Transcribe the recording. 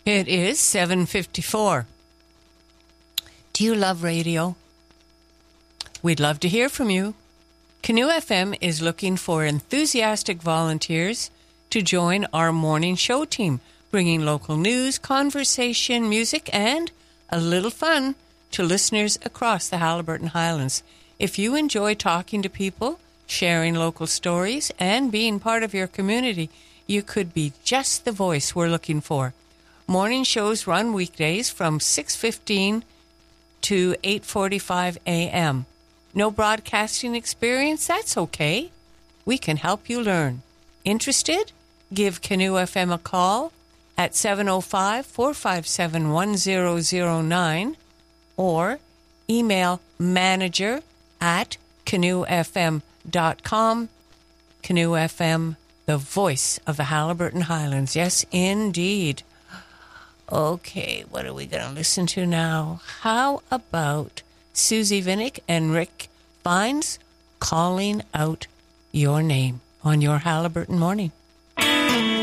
It is 7:54. Do you love radio? We'd love to hear from you. Canoe FM is looking for enthusiastic volunteers to join our morning show team, bringing local news, conversation, music, and a little fun to listeners across the Haliburton Highlands. If you enjoy talking to people, sharing local stories, and being part of your community, you could be just the voice we're looking for. Morning shows run weekdays from 6:15 to 8:45 a.m. No broadcasting experience? That's okay. We can help you learn. Interested? Give Canoe FM a call at 705-457-1009 or email manager@canoefm.com. Canoe FM, the voice of the Haliburton Highlands. Yes, indeed. Okay, what are we going to listen to now? How about Susie Vinnick and Rick Fines, Calling Out Your Name on your Haliburton Morning?